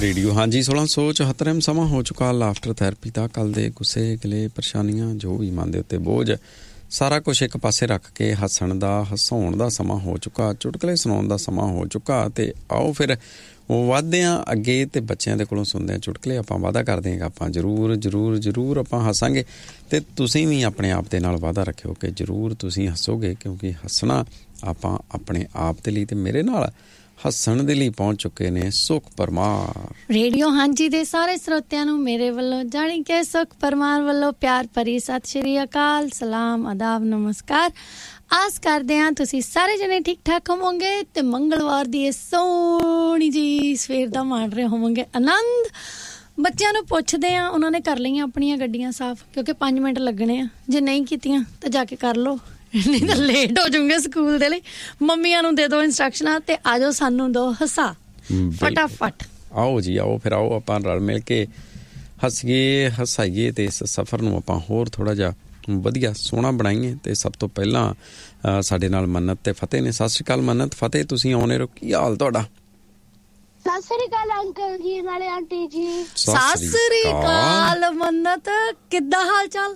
Radio. ਹਾਂਜੀ 1674 ਸਮਾਂ ਹੋ ਚੁੱਕਾ ਲਾਫਟਰ ਥੈਰੇਪੀ ਦਾ। ਕੱਲ ਦੇ ਗੁੱਸੇ ਗਿਲੇ ਪਰੇਸ਼ਾਨੀਆਂ ਜੋ ਵੀ ਮਨ ਦੇ ਉੱਤੇ ਬੋਝ ਸਾਰਾ ਕੁਛ ਇੱਕ ਪਾਸੇ ਰੱਖ ਕੇ ਹੱਸਣ ਦਾ ਹਸਾਉਣ ਦਾ ਸਮਾਂ ਹੋ ਚੁੱਕਾ, ਚੁਟਕਲੇ ਸੁਣਾਉਣ ਦਾ ਸਮਾਂ ਹੋ ਚੁੱਕਾ। ਤੇ ਆਓ ਫਿਰ ਵੱਧਦੇ ਹਾਂ ਅੱਗੇ ਤੇ ਬੱਚਿਆਂ ਦੇ ਕੋਲੋਂ ਸੁਣਦੇ ਹਾਂ ਚੁਟਕਲੇ। ਆਪਾਂ ਵਾਅਦਾ ਕਰਦੇ ਹਾਂ ਕਿ ਆਪਾਂ ਜ਼ਰੂਰ ਆਪਾਂ ਹੱਸਾਂਗੇ ਤੇ ਤੁਸੀਂ ਵੀ ਆਪਣੇ ਆਪ ਦੇ ਨਾਲ ਵਾਅਦਾ ਰੱਖਿਓ ਕਿ ਜ਼ਰੂਰ ਤੁਸੀਂ ਹੱਸੋਗੇ, ਕਿਉਂਕਿ ਹੱਸਣਾ ਆਪਾਂ ਆਪਣੇ ਆਪ ਦੇ ਲਈ ਤੇ ਮੇਰੇ ਨਾਲ ਹੱਸਣ ਦੇ ਲਈ ਪਹੁੰਚ ਚੁੱਕੇ ਨੇ ਸੁਖ ਪਰਮਾਰ। ਰੇਡੀਓ ਹਾਂਜੀ ਦੇ ਸਾਰੇ ਸਰੋਤਿਆਂ ਨੂੰ ਮੇਰੇ ਵੱਲੋਂ ਜਾਣੀ ਕਿ ਸੁਖ ਪਰਮਾਰ ਵੱਲੋਂ ਪਿਆਰ ਭਰੀ ਸਤਿ ਸ਼੍ਰੀ ਅਕਾਲ, ਸਲਾਮ, ਆਦਾਬ, ਨਮਸਕਾਰ। ਆਸ ਕਰਦੇ ਹਾਂ ਤੁਸੀਂ ਸਾਰੇ ਜਣੇ ਠੀਕ ਠਾਕ ਹੋਵੋਗੇ ਤੇ ਮੰਗਲਵਾਰ ਦੀ ਇਹ ਸੋਹਣੀ ਜੀ ਸਵੇਰ ਦਾ ਮਾਣ ਰਹੇ ਹੋਵੋਗੇ ਆਨੰਦ। ਬੱਚਿਆਂ ਨੂੰ ਪੁੱਛਦੇ ਹਾਂ, ਉਹਨਾਂ ਨੇ ਕਰ ਲਈਆਂ ਆਪਣੀਆਂ ਗੱਡੀਆਂ ਸਾਫ਼, ਕਿਉਂਕਿ 5 ਮਿੰਟ ਲੱਗਣੇ ਆ। ਜੇ ਨਹੀਂ ਕੀਤੀਆਂ ਤਾਂ ਜਾ ਕੇ ਕਰ ਲਓ, ਨਹੀਂ ਤਾਂ ਲੇਟ ਹੋ ਜਾਊਂਗੇ ਸਕੂਲ ਦੇ ਲਈ। ਮੰਮੀਆਂ ਨੂੰ ਦੇ ਦਿਓ ਇੰਸਟਰਕਸ਼ਨਾਂ ਤੇ ਆ ਜਾਓ, ਸਾਨੂੰ ਦਿਓ ਹਸਾ ਫਟਾਫਟ। ਆਓ ਜੀ ਆਓ, ਫਿਰ ਆਓ ਆਪਾਂ ਰਲ ਮਿਲ ਕੇ ਹੱਸੀਏ ਹਸਾਈਏ ਤੇ ਇਸ ਸਫ਼ਰ ਨੂੰ ਆਪਾਂ ਹੋਰ ਥੋੜ੍ਹਾ ਜਿਹਾ ਵਧੀਆ ਸੋਹਣਾ ਬਣਾਈਏ। ਤੇ ਸਭ ਤੋਂ ਪਹਿਲਾਂ ਸਾਡੇ ਨਾਲ ਮੰਨਤ ਤੇ ਫਤਿਹ ਨੇ। ਸਤਿ ਸ਼੍ਰੀ ਅਕਾਲ ਮੰਨਤ, ਫਤਿਹ, ਤੁਸੀਂ ਆਉਣੇ ਰਹੋ। ਕੀ ਹਾਲ ਤੁਹਾਡਾ? ਸਤਿ ਸ੍ਰੀ ਅਕਾਲ ਅੰਕਲ ਜੀ, ਨਾਲੇ ਆਂਟੀ ਜੀ। ਸਤਿ ਸ੍ਰੀ ਅਕਾਲ ਮੰਨਤ, ਕਿੱਦਾਂ ਹਾਲ ਚਾਲ?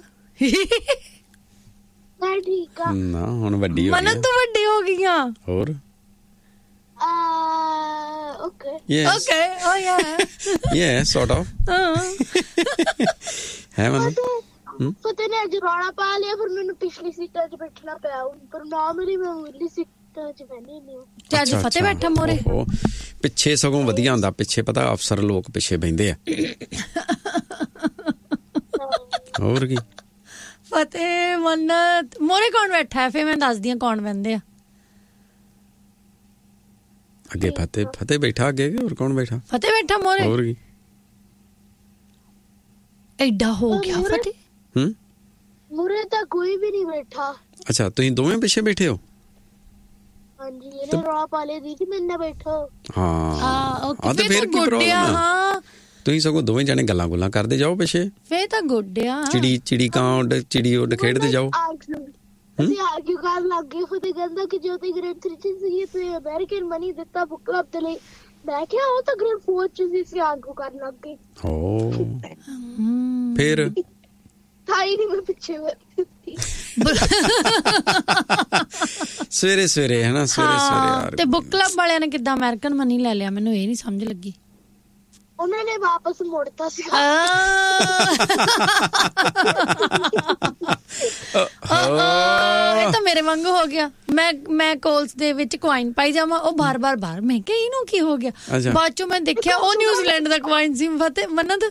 ਮੈਂ ਠੀਕ ਆ ਨਾ, ਹੁਣ ਵੱਡੀ ਹੋ ਗਈ ਮੰਨਤ, ਵੱਡੀ ਹੋ ਗਈਆਂ ਹੋਰ। ਓਕੇ ਓਕੇ ਓ ਯਾ ਯਾ ਸੌਰਟ ਆਫ ਹੈ ਮੰਨਤ। ਫਤਿਹ ਨੇ ਅੱਜ ਰੌਲਾ ਪਾ ਲਿਆ, ਫਿਰ ਮੈਨੂੰ ਪਿਛਲੀ ਸੀਟਾਂ 'ਚ ਬੈਠਣਾ ਪਿਆ। ਪਰ ਨਾ ਮੇਰੀ ਮੈਮੋਰੀ ਸੀਟਾਂ 'ਚ ਬੈਠੀ ਨਹੀਂ ਤੇ ਅੱਜ ਫਤਿਹ ਬੈਠਾ ਮੋਰੇ। ਪਿੱਛੇ ਸਗੋਂ ਵਧੀਆ ਹੁੰਦਾ, ਪਿੱਛੇ ਪਤਾ ਅਫਸਰ ਲੋਕ ਪਿੱਛੇ ਬਹਿੰਦੇ ਆ। ਹੋਰ ਕੀ ਫਤਿਹ ਮੰਨਤ ਮੋਰੇ ਕੌਣ ਬੈਠਾ ਹੈ? ਫਿਰ ਮੈਂ ਦੱਸਦੀ ਹਾਂ ਕੌਣ ਬਹਿੰਦੇ ਆ ਅੱਗੇ। ਫਤਿਹ ਬੈਠਾ ਅੱਗੇ, ਹੋਰ ਕੌਣ ਬੈਠਾ? ਫਤਿਹ ਬੈਠਾ ਮੋਰੇ। ਹੋਰ ਕੀ ਐਡਾ ਹੋ ਗਿਆ ਫਤਿਹ? ਮੂਰੇ ਤਾਂ ਕੋਈ ਵੀ ਨਹੀਂ ਬੈਠਾ। ਅੱਛਾ, ਤੁਸੀਂ ਦੋਵੇਂ ਪਿੱਛੇ ਬੈਠੇ ਹੋ? ਹਾਂਜੀ, ਇਹਨੇ ਰੌਲਾ ਪਾ ਲਿਆ ਦੀਦੀ ਮੇਰੇ ਨਾਲ ਬੈਠੋ। ਹਾਂ ਤੇ ਫਿਰ ਕੀ ਪ੍ਰੋਬਲਮ ਆ? ਤੁਸੀਂ ਸਗੋਂ ਦੋਵੇਂ ਜਾਣੇ ਗੱਲਾਂ ਗੁੱਲਾਂ ਕਰਦੇ ਜਾਓ ਪਿੱਛੇ। ਫੇਰ ਤਾਂ ਗੁੱਡਿਆ ਚਿੜੀ ਕਾਂ ਉੱਡ ਚਿੜੀ ਉੱਡ ਖੇਡਦੇ ਜਾਓ। ਅਸੀਂ ਆਰਗਿਊ ਕਰਨ ਲੱਗ ਗਏ। ਫਤਿਹ ਕਹਿੰਦਾ ਕਿ ਜੋ ਤੇ ਗ੍ਰੇਡ 3 'ਚ ਸੀ ਤੇ ਅਮਰੀਕਨ ਮਨੀ ਦਿੱਤਾ ਬੁੱਕ ਕਲੱਬ ਦੇ ਲਈ। ਮੈਂ ਕਿਹਾ ਉਹ ਤਾਂ ਗ੍ਰੇਡ 4 'ਚ ਸੀ। ਅਸੀਂ ਆਰਗਿਊ ਕਰਨ ਲੱਗ ਗਏ। ਫਿਰ ਥਾਈ ਨਹੀਂ, ਮੈਂ ਪਿੱਛੇ ਬੈਠੀ ਸਵੇਰੇ ਹੈ ਨਾ, ਸਵੇਰੇ। ਤੇ ਬੁੱਕ ਕਲੱਬ ਵਾਲਿਆਂ ਨੇ ਕਿੱਦਾਂ ਅਮਰੀਕਨ ਮਨੀ ਲੈ ਲਿਆ? ਮੈਨੂੰ ਇਹ ਨਹੀਂ ਸਮਝ ਲੱਗੀ। ਉਹਨਾਂ ਨੇ ਵਾਪਸ ਮੋੜਤਾ ਸੀ। ਇਹ ਤਾਂ ਮੇਰੇ ਵਾਂਗੂ ਹੋ ਗਿਆ। ਮੈਂ ਕੋਲਸ ਦੇ ਵਿੱਚ ਕੁਆਇਨ ਪਾਈ ਜਾਵਾਂ, ਉਹ ਬਾਰ-ਬਾਰ ਬਾਹਰ। ਮੈਂ ਕਿਹਾ ਇਹਨੂੰ ਕੀ ਹੋ ਗਿਆ? ਬਾਅਦ ਚੋਂ ਮੈਂ ਦੇਖਿਆ ਉਹ ਨਿਊਜ਼ੀਲੈਂਡ ਦਾ ਕੁਆਇਨ ਸੀ। ਫਤਿਹ ਮੰਨਤ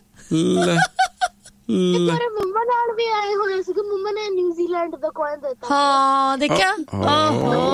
ਮੇਰੇ ਮੰਮਾ ਨਾਲ ਵੀ ਆਏ ਹੋਏ ਸੀ, ਮੰਮਾ ਨੇ ਨਿਊਜ਼ੀਲੈਂਡ ਦਾ ਕੁਆਇਨ ਦਿੱਤਾ। ਹਾਂ ਦੇਖਿਆ।